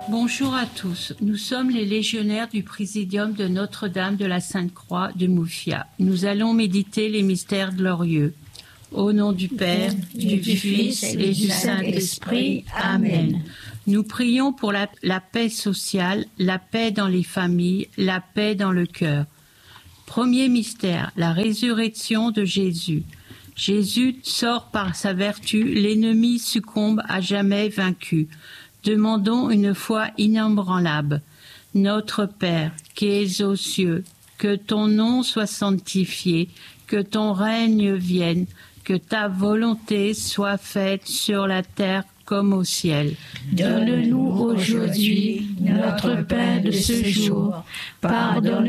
Bonjour à tous, nous sommes les légionnaires du Présidium de Notre-Dame de la Sainte-Croix de Moufia. Nous allons méditer les mystères glorieux. Au nom du Père, du Fils et du Saint-Esprit. Amen. Nous prions pour la paix sociale, la paix dans les familles, la paix dans le cœur. Premier mystère, la résurrection de Jésus. Jésus sort par sa vertu, l'ennemi succombe à jamais vaincu. Demandons une foi inébranlable. Notre Père, qui es aux cieux, que ton nom soit sanctifié, que ton règne vienne, que ta volonté soit faite sur la terre comme au ciel. Donne-nous aujourd'hui notre pain de ce jour. Pardonne